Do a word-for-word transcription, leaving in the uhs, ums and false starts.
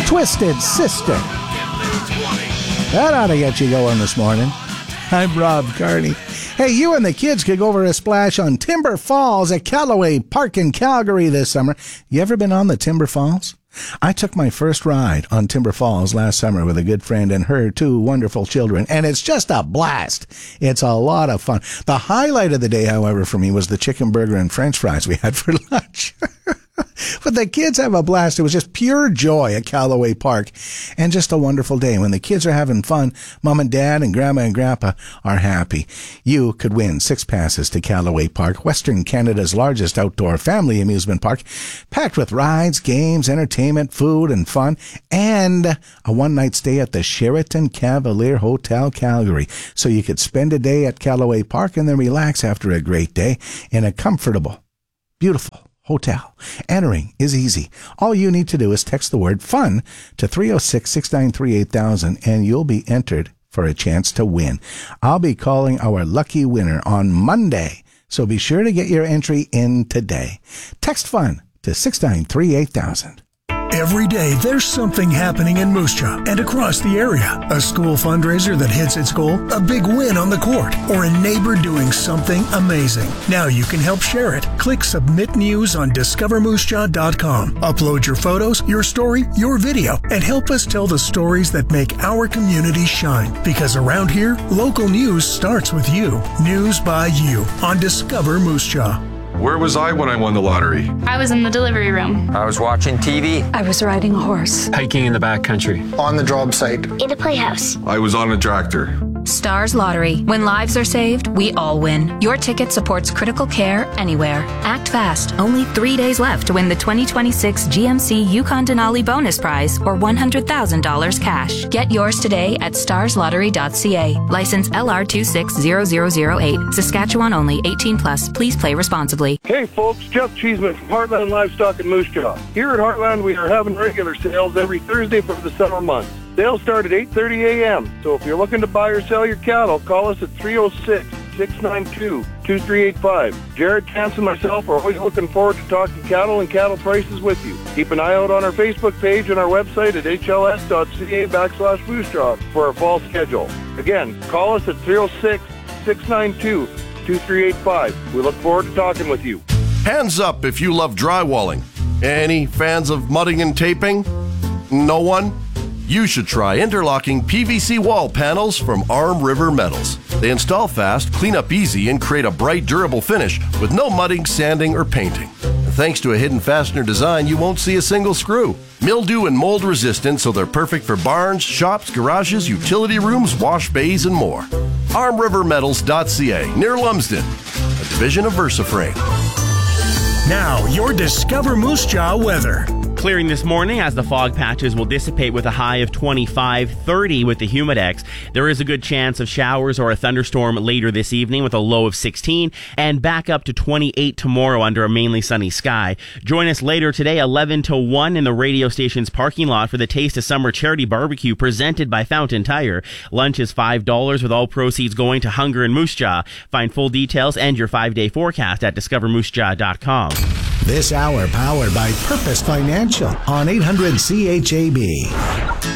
Twisted Sister. That ought to get you going this morning. I'm Rob Carney. Hey, you and the kids could go over a splash on Timber Falls at Callaway Park in Calgary this summer. You ever been on the Timber Falls? I took my first ride on Timber Falls last summer with a good friend and her two wonderful children, and it's just a blast. It's a lot of fun. The highlight of the day, however, for me was the chicken burger and French fries we had for lunch. But the kids have a blast. It was just pure joy at Callaway Park, and just a wonderful day. When the kids are having fun, Mom and Dad and Grandma and Grandpa are happy. You could win six passes to Callaway Park, Western Canada's largest outdoor family amusement park, packed with rides, games, entertainment, food, and fun, and a one-night stay at the Sheraton Cavalier Hotel, Calgary. So you could spend a day at Callaway Park and then relax after a great day in a comfortable, beautiful hotel. Entering is easy. All you need to do is text the word FUN to three oh six, six nine three, eight thousand and you'll be entered for a chance to win. I'll be calling our lucky winner on Monday, so be sure to get your entry in today. Text FUN to six nine three, eight thousand. Every day, there's something happening in Moose Jaw and across the area. A school fundraiser that hits its goal, a big win on the court, or a neighbor doing something amazing. Now you can help share it. Click Submit News on discover moose jaw dot com. Upload your photos, your story, your video, and help us tell the stories that make our community shine. Because around here, local news starts with you. News by you on Discover Moose Jaw. Where was I when I won the lottery? I was in the delivery room. I was watching T V. I was riding a horse. Hiking in the backcountry. On the job site. In a playhouse. I was on a tractor. Stars Lottery. When lives are saved, we all win. Your ticket supports critical care anywhere. Act fast. Only three days left to win the twenty twenty-six G M C Yukon Denali Bonus Prize or one hundred thousand dollars cash. Get yours today at stars lottery dot c a. License L R two six zero zero zero eight. Saskatchewan only. eighteen plus. Please play responsibly. Hey folks, Jeff Cheeseman from Heartland Livestock in Moose Jaw. Here at Heartland, we are having regular sales every Thursday for the summer months. Sales start at eight thirty a.m. So if you're looking to buy or sell your cattle, call us at three oh six, six nine two, two three eight five. Jared, Chance, and myself are always looking forward to talking cattle and cattle prices with you. Keep an eye out on our Facebook page and our website at h l s dot c a backslash Moose Jaw for our fall schedule. Again, call us at three oh six, six nine two, two three eight five. We look forward to talking with you. Hands up if you love drywalling. Any fans of mudding and taping? No one? You should try interlocking P V C wall panels from Arm River Metals. They install fast, clean up easy, and create a bright, durable finish with no mudding, sanding, or painting. And thanks to a hidden fastener design, you won't see a single screw. Mildew and mold resistant, so they're perfect for barns, shops, garages, utility rooms, wash bays, and more. arm river metals dot c a, near Lumsden, a division of VersaFrame. Now, your Discover Moose Jaw weather. Clearing this morning as the fog patches will dissipate with a high of twenty-five, thirty with the Humidex. There is a good chance of showers or a thunderstorm later this evening with a low of sixteen and back up to twenty-eight tomorrow under a mainly sunny sky. Join us later today, eleven to one in the radio station's parking lot for the Taste of Summer Charity Barbecue presented by Fountain Tire. Lunch is five dollars with all proceeds going to Hunger in Moose Jaw. Find full details and your five-day forecast at discover moose jaw dot com. This hour powered by Purpose Financial on eight hundred C H A B.